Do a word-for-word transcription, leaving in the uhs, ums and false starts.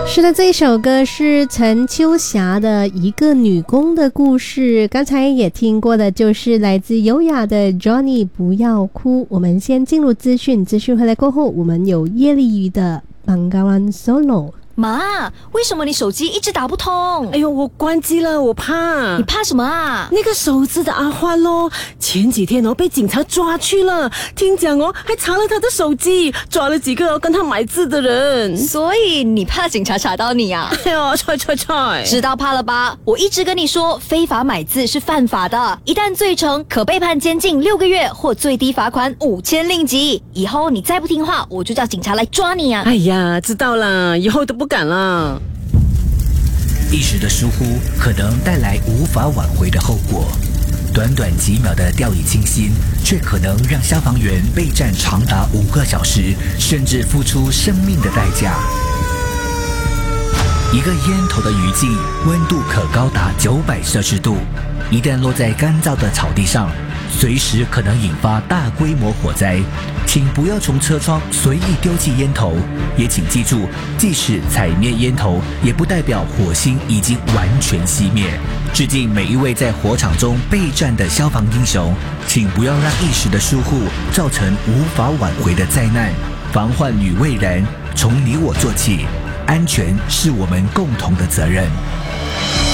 是的，这一首歌是陈秋霞的一个女工的故事，刚才也听过的就是来自优雅的 Johnny 不要哭。我们先进入资讯，资讯回来过后，我们有叶丽瑜的 Bengawan Solo。 妈，为什么你手机一直打不通？ 哎呦，我关机了，我怕。 你怕什么啊？ 那个手指的阿欢咯，前几天哦被警察抓去了，听讲哦还查了他的手机，抓了几个、哦、跟他买字的人。 所以你怕警察查到你啊？ 哎呦，踹踹踹！ 知道怕了吧？我一直跟你说，非法买字是犯法的，一旦罪成，可被判监禁六个月或最低罚款五千令吉。以后你再不听话，我就叫警察来抓你啊！ 哎呀，知道了，以后都不敢了。 一时的疏忽可能带来无法挽回的后果，短短几秒的掉以轻心，却可能让消防员备战长达五个小时，甚至付出生命的代价。一个烟头的余烬，温度可高达九百摄氏度，一旦落在干燥的草地上，随时可能引发大规模火灾。请不要从车窗随意丢弃烟头，也请记住，即使踩灭烟头，也不代表火星已经完全熄灭。致敬每一位在火场中备战的消防英雄，请不要让一时的疏忽造成无法挽回的灾难。防患于未然，从你我做起，安全是我们共同的责任。